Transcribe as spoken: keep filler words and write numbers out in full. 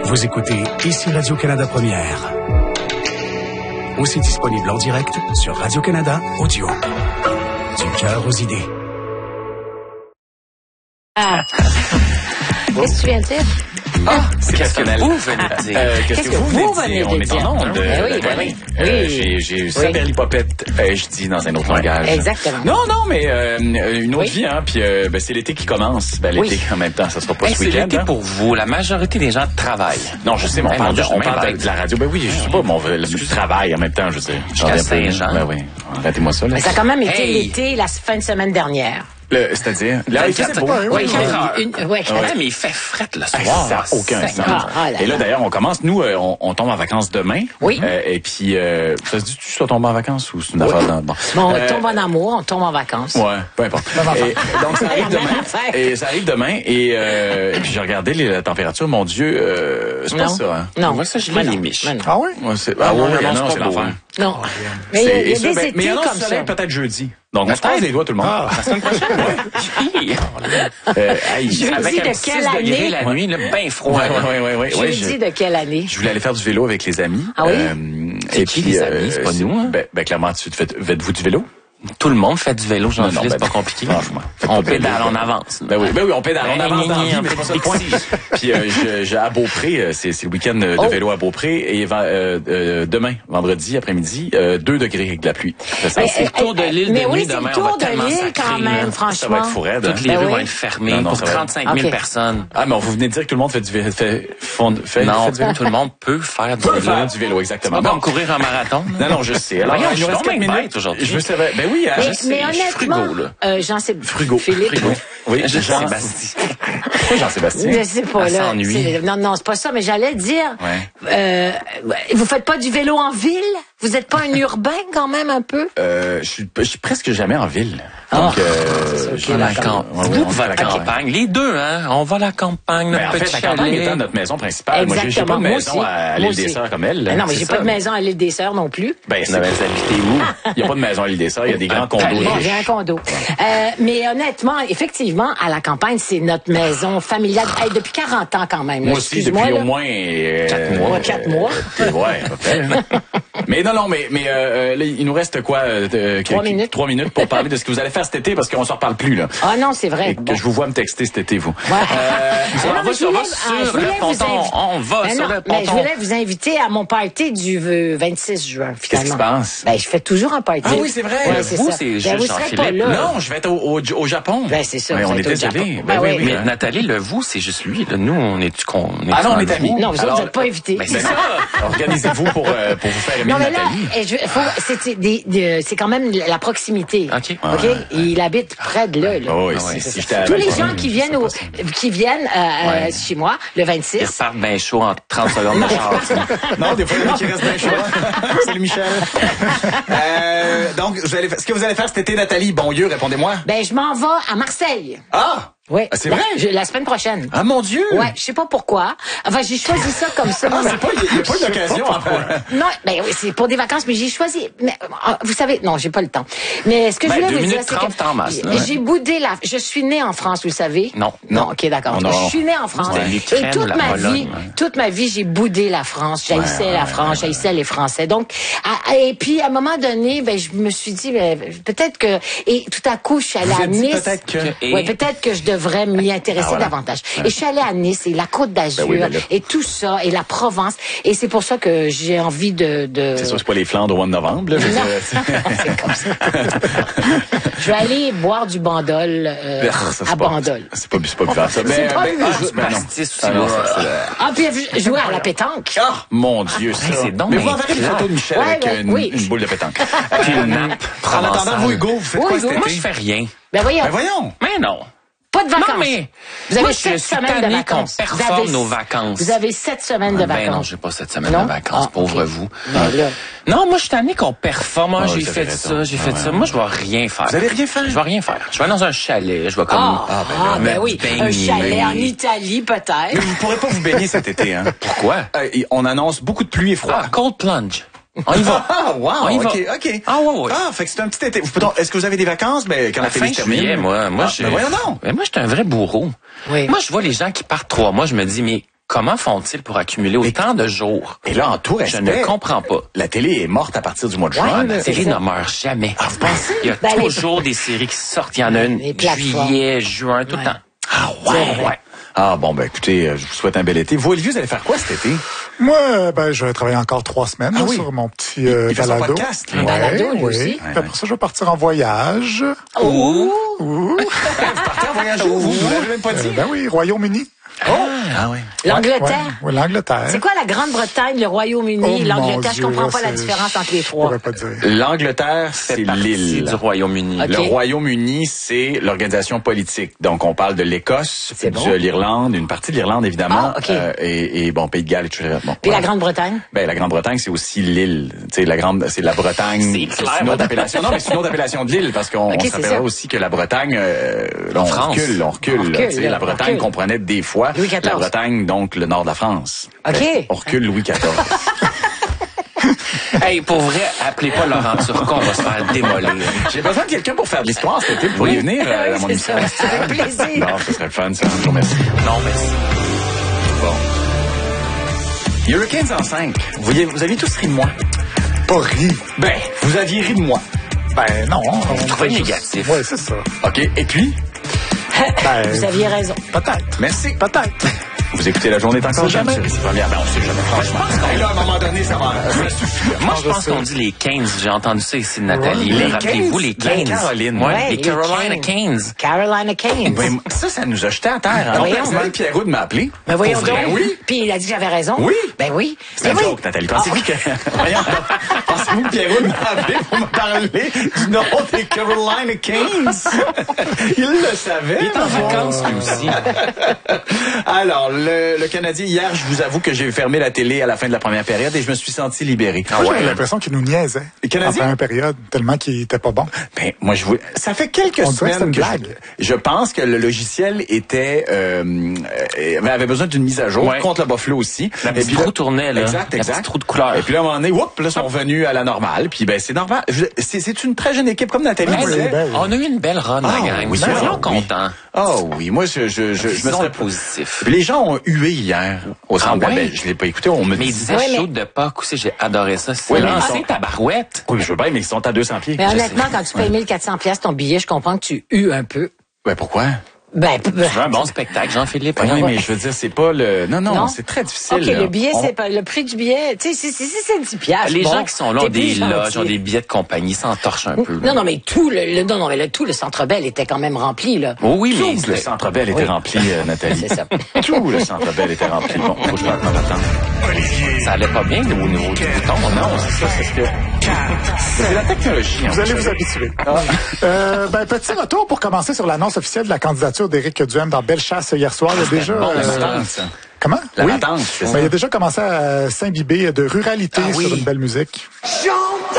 Vous écoutez ici Radio-Canada Première. Aussi disponible en direct sur Radio-Canada Audio. Du cœur aux idées. Ah. Qu'est-ce que tu viens de dire? Ah, c'est qu'est-ce que vous venez de dire? Euh, qu'est-ce que vous venez de dire? On est en onde. Ben oui, ben oui. Euh, j'ai j'ai eu ça, Berlipopette, euh, je dis dans un autre langage. Exactement. Non, non, mais euh, une autre oui. vie, hein. Puis euh, ben, c'est l'été qui commence. Ben l'été oui. en même temps, ça sera pas hey, ce week-end. C'est l'été hein? Pour vous. La majorité des gens travaillent. Non, je sais, mais on hey, parle, de, on parle de, de la radio. Ben oui, je sais pas, mon le travail en même temps, je sais. Jusqu'à Saint-Jean. Ben oui. Arrêtez-moi ça. Là. Mais ça a quand même été hey. l'été la fin de semaine dernière. Le, c'est-à-dire? Là, il fait beau. Oui, une, ouais. Ouais. Mais il fait fret le soir. Ça n'a aucun sens. Ah, ah, là, et là, d'ailleurs, on commence. Nous, euh, on, on tombe en vacances demain. Oui. Euh, et puis, euh, ça se dit, tu sois tombé en vacances ou c'est une oui. affaire dans... Bon, bon on euh, tombe en amour, on tombe en vacances. Ouais, peu importe. Et, donc, ça arrive demain. Et ça arrive demain. Et, euh, et puis, j'ai regardé les, la température. Mon Dieu, euh, c'est pas ça. Hein? Non. Moi, ça, je lis les miches. Ah oui? Ah oui, non, c'est l'enfer. Non. Mais il y a des étés mais il y en a comme ça. Peut-être jeudi. Donc, on se passe les doigts, tout le monde. Ah, la semaine prochaine, oui. euh, hey, jeudi avec de quelle année? La nuit, là, bien froid. Oui, oui, oui. oui. Jeudi de quelle année? Je voulais aller faire du vélo avec les amis. Ah oui? Euh, et puis, les amis, c'est pas nous, hein? Ben, ben clairement, tu faites, faites-vous du vélo? Tout le monde fait du vélo, j'en non, fais, ben, c'est pas compliqué. Franchement. On pédale en avance. Ben oui, ben oui, on pédale en avance dans la vie, mais c'est pas ça le point. Puis euh, je, je, à Beaupré, c'est, c'est le week-end de oh. vélo à Beaupré, et euh, euh, demain, vendredi après-midi, euh, deux degrés avec de la pluie. Ça, c'est le tour de l'île mais de oui, nuit demain, on va tellement sacrer. quand même, franchement. Ça va être fou raide. Toutes les ben rues oui. vont être fermées non, non, pour trente-cinq mille okay. personnes. Ah, mais vous venez de dire que tout le monde fait du vélo. Fait, fond, fait, non, fait du vélo. tout le monde peut faire du peut vélo. faire du vélo, exactement. On va courir un marathon. Non, non, je sais. Alors, il nous reste quatre minutes aujourd'hui. Je savais. Ben oui, je sais. Honnêtement, euh, Jean-Sébastien. Frigo. Philippe. Frigo. Oui, Jean-Sébastien. Jean-Sébastien. Je sais pas, là. C'est, non, non, c'est pas ça, mais j'allais dire, ouais. euh, vous faites pas du vélo en ville? Vous êtes pas un urbain quand même un peu? Euh, je suis, je suis presque jamais en ville. Donc, oh, euh, je vais à la campagne. Vous pouvez à la campagne. Les deux, hein. On va à la campagne, notre petit chalet. En fait, la campagne étant notre maison principale. Exactement. Moi, j'ai pas de maison à l'île des Sœurs comme elle. Ben non, mais j'ai pas de maison à l'île des Sœurs non plus. Ben, c'est vous habitez où? Il y a pas de maison à l'île des Sœurs. Il y a des grands condos. Bon, j'ai un condo. Euh, mais honnêtement, effectivement, à la campagne, c'est notre maison familiale. Hey, depuis quarante ans quand même. Là, moi aussi, depuis là. au moins euh, quatre mois. Quatre mois. Euh, ouais, à peu près. Mais non, non, mais, mais euh, là, il nous reste quoi? Euh, trois que, minutes. Trois minutes pour parler de ce que vous allez faire cet été, parce qu'on s'en reparle plus, là. Ah non, c'est vrai. Et bon. que je vous vois me texter cet été, vous. Ouais. Euh, on, va sur, sur le ponton. On va ben sur non, le ponton. Mais je voulais vous inviter à mon party du vingt-six juin, finalement. Qu'est-ce qui se passe? Ben, je fais toujours un party. Ah oui, c'est vrai. Ouais, c'est vous, ça. c'est ben, juste vous serez pas là. Non, je vais être au, au, au Japon. Ben, c'est ça. Ben, on est désolé. Ben, oui, oui, mais Nathalie, le vous, c'est juste lui. Là. Nous, on est du con. Ah non, on est amis. Non, vous autres, vous n'êtes pas invités. Ben, c'est ça. Organisez-vous pour, euh, pour vous faire aimer non, mais là, Nathalie. Je, faut, c'est, des, des, c'est quand même la proximité. OK. OK? Ouais. Il habite près de là. là. Oh, oui, c'est, c'est, c'est, Tous les gens qui viennent, au, qui viennent euh, ouais. chez moi, le vingt-six. Ils repartent bien chaud en trente secondes de char. Non, des fois, il y en a qui restent bien chaud. Salut, Michel. euh, donc, vous allez, ce que vous allez faire cet été, Nathalie, bon Dieu, répondez-moi. Ben, je m'en vais à Marseille. Ah! Oui. Ah, c'est vrai? Je, la semaine prochaine. Ah, mon Dieu! Ouais, je sais pas pourquoi. Enfin, j'ai choisi ça comme ça. Ah, c'est pas, il n'y a pas eu d'occasion, en fait. Non, ben oui, c'est pour des vacances, mais j'ai choisi. Mais, vous savez, non, j'ai pas le temps. Mais ce que ben, je voulais vous dire, c'est que masse, là, j'ai ouais. boudé la, je suis née en France, vous le savez? Non. Non, ok, d'accord. Non, je suis née en France. Ouais. Et toute ma Pologne, vie, ouais. toute ma vie, j'ai boudé la France. J'haïssais ouais, la ouais, France, ouais, j'haïssais ouais. les Français. Donc, à, et puis, à un moment donné, ben, je me suis dit, ben, peut-être que, et tout à coup, je suis allée vous à Nice. Peut-être que, et... ouais, peut-être que je devrais m'y intéresser. Ah, voilà. davantage. Ouais. Et je suis allée à Nice et la Côte d'Azur ben oui, ben et tout ça et la Provence et c'est pour ça que j'ai envie de. de... C'est sûr, c'est pas les Flandres au mois de novembre. Là, non. C'est comme ça. Je vais aller boire du bandol euh, ben, ça, à pas, Bandol. C'est pas, c'est pas bizarre ça. C'est pas Ah puis jouer à la pétanque. Ah mon Dieu, ça. C'est donc. Mais vous enverrez une photo de Michel avec une boule de pétanque. Puis une nappe. En attendant, vous Hugo, vous faites quoi cet été? Moi, je fais rien. Ben voyons. Ben voyons. Mais non. Pas de vacances. Non, mais vous avez moi, sept je suis semaines de vacances. Qu'on performe avez, nos vacances. Vous avez sept semaines de ben vacances. Non, j'ai pas sept semaines non? de vacances, ah, pauvre okay. vous. Ben là. Non, moi, je suis tanné qu'on performe. Moi, ah, j'ai fait ça, j'ai fait ah, ça. Ouais. Moi, je vais rien faire. Vous allez rien faire? Je vais rien faire. Je vais dans un chalet. Je vais comme. Ah, ah ben, ah, ben oui. Baigner. Un chalet en Italie, peut-être. Mais vous pourrez pas vous baigner cet été, hein? Pourquoi? Euh, on annonce beaucoup de pluie et froid. Ah, cold plunge. On y va. Ah, wow, on y ok, va. ok. Ah, ouais, ouais. Ah, fait que c'est un petit été. Est-ce que vous avez des vacances? Ben, quand la, la fin termine. Juillet, moi, moi, ah, je. Ben voyons non. Mais moi, je suis un vrai bourreau. Oui. Moi, je vois les gens qui partent trois mois, je me dis, mais Comment font-ils pour accumuler autant de jours? Et là, en tout respect, je ne comprends pas. La télé est morte à partir du mois de Ouais, juin. la télé ne meurt jamais. Ah, vous pensez? Il y a Ben, toujours les... des séries qui sortent. Il y en a une juillet, juin, tout le ouais. temps. Ah ouais, ouais. Ah bon, ben écoutez, je vous souhaite un bel été. Vous, Olivier, vous allez faire quoi cet été? Moi, ben, je vais travailler encore trois semaines ah, là, oui. sur mon petit euh, il fait balado. son podcast. Un balado, lui oui. aussi. Puis après ça, je vais partir en voyage. Oh! Ouh. Vous partez en voyage où? Vous vous l'avez même pas dit? Euh, ben oui, Royaume-Uni. Oh! Ah oui. L'Angleterre. Ouais, ouais, l'Angleterre. C'est quoi la Grande-Bretagne, le Royaume-Uni, Oh, l'Angleterre? mon Je comprends Dieu, pas la c'est- différence entre les Je trois. pourrais pas dire. L'Angleterre, C'est c'est partie l'île. du Royaume-Uni. Ok. Le Royaume-Uni, c'est l'organisation politique. Donc, on parle de l'Écosse, C'est de bon. l'Irlande, une partie de l'Irlande, évidemment. Ah, ok. euh, et, et, bon, Pays de Galles et tout ça. Bon, Puis voilà. la Grande-Bretagne? Ben, la Grande-Bretagne, c'est aussi l'île. Tu sais, la grande, c'est la Bretagne. C'est clair, une autre madame. appellation. Non, mais c'est une autre appellation de l'île parce qu'on Ok, on c'est s'appellera ça. aussi que la Bretagne, euh, là, on France. recule, on recule. On là, recule, tu sais, là, la on Bretagne recule. comprenait des fois Louis quatorze. la Bretagne, donc le nord de la France. OK. Ben, on recule Louis quatorze. Hey, pour vrai, appelez pas Laurent Turcot, on va se faire démolir. J'ai besoin de quelqu'un pour faire de l'histoire cet été. Vous pourriez venir euh, Oui, à mon c'est émission. ça. Avec plaisir. Non, ce serait le fun, ça. Je vous remercie. Non, merci. Bon. Hurricanes en cinq. Vous, voyez, vous aviez tous ri de moi. Pas ri. Ben, vous aviez ri de moi. Ben non. Je trouvais négatif. Oui, c'est ça. OK. Et puis? Ben, Vous aviez raison. peut-être. Merci. Peut-être. Vous écoutez La Journée est encore On sait jeune. jamais. C'est première. Ben, on sait jamais. Franchement. Et là, à un moment donné, ça va. ça suffit. Moi, je je pense sais. qu'on dit les Canes. J'ai entendu ça ici de Nathalie. Ouais. Les Rappelez-vous, les Canes? Canes. La Caroline. Ouais, Ouais, les les Carolina Canes. Canes. Carolina Canes. Ben, ça, ça nous a jetés à terre. Hein? voyons, Président hein. Pierre-Roux m'a appelé. Ben voyons Pour vrai, donc. Oui. Puis il a dit que j'avais raison. Oui. Ben oui. C'est un Ben oui. joke, Nathalie. Pensez-vous que... Voyons, pensez-vous que Pierre-Roux m'a appelé pour me parler du nom des Carolina Canes? Il le savait. Il est en ma vacances, foi. lui aussi. Alors, le, le Canadien, hier, je vous avoue que j'ai fermé la télé à la fin de la première période et je me suis senti libéré. Moi, j'avais l'impression qu'il nous niaisait. Les Canadiens? En première période, tellement qu'il était pas bon. Ben, moi, je vous... Ça fait quelques On dirait que semaines c'est une que blague. je... je pense que le logiciel était euh, euh, avait besoin d'une mise à jour Ouais. contre le Buffalo aussi. La petite là- roue tournait, là. Exact, La exact. petite roue de couleur. Et puis là, à un moment donné, whoop, là, ils sont revenus à la normale. Puis ben, c'est normal. Je- C'est, c'est une très jeune équipe, comme Nathalie Ben, disait. ben, On a eu une belle run, Ah, la gang. oui, Ben, ah, soyons oui. contents. Oh oui, moi, je, je, je, je me Disons serais le positif. Les gens ont hué hier au centre Ah ouais? Bell. Je l'ai pas écouté, on me Mais il dit. disait Ouais, mais- chaud de Pâques aussi, j'ai adoré ça. C'est Oui, mais ils lancé sont- ta barouette. Oui, je veux bien, mais ils sont à deux cents pieds. Mais Je honnêtement, sais. quand tu payes mille quatre cents pièces ton billet, je comprends que tu hues un peu. Ben, pourquoi? Ben, p- Tu veux un bon spectacle, Jean-Philippe? Ben, oui, Voyons. mais je veux dire, c'est pas le... Non, non, Non? c'est très difficile. OK, là. le billet, On- c'est pas le prix du billet. Tu sais, si si- si c'est dix piastres. Les bon, gens qui sont là ont t'es des plus loges, gentil. ont des billets de compagnie, s'entorchent un peu. là. Non, non, mais tout le, le- non, non, mais le, tout le Centre Bell était quand même rempli, là. Oh oui, mais Tout le c'était- Centre Bell était Oui. rempli, euh, Nathalie. C'est ça. Tout le Centre Bell était rempli. Bon, faut que je parte ma patente. ça allait pas bien au niveau du bouton. Non, c'est ça, c'est ce que... C'est la technologie. Vous allez vous habituer. Euh, ben, petit retour pour commencer sur l'annonce officielle de la candidature d'Éric Duhem dans Bellechasse hier soir. Il y a déjà... Bon, la euh, patente, ça. comment? La oui. patente, c'est Ben, ça. il a déjà commencé à s'imbiber de ruralité Ah oui. sur une belle musique.